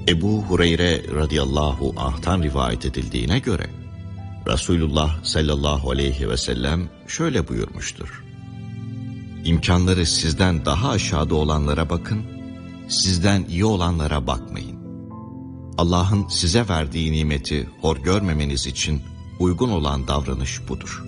Ebu Hureyre radıyallahu anh'tan rivayet edildiğine göre Resulullah sallallahu aleyhi ve sellem şöyle buyurmuştur: İmkanları sizden daha aşağıda olanlara bakın, sizden iyi olanlara bakmayın. Allah'ın size verdiği nimeti hor görmemeniz için uygun olan davranış budur.